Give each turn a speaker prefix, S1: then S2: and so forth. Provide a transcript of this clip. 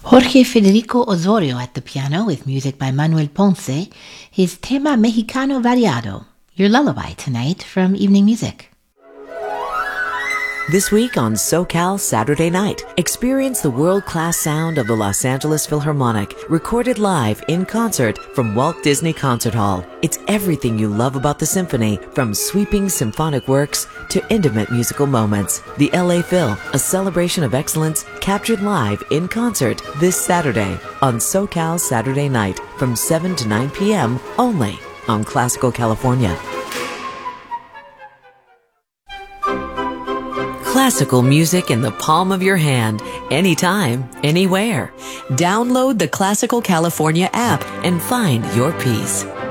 S1: Jorge Federico Osorio at the piano with music by Manuel Ponce, his Tema Mexicano Variado, your lullaby tonight from Evening Music.
S2: This week on SoCal Saturday Night, experience the world-class sound of the Los Angeles Philharmonic, recorded live in concert from Walt Disney Concert Hall. It's everything you love about the symphony, from sweeping symphonic works to intimate musical moments. The LA Phil, a celebration of excellence, captured live in concert this Saturday on SoCal Saturday Night from 7 to 9 p.m. only on Classical California. Classical music in the palm of your hand, anytime, anywhere. Download the Classical California app and find your peace.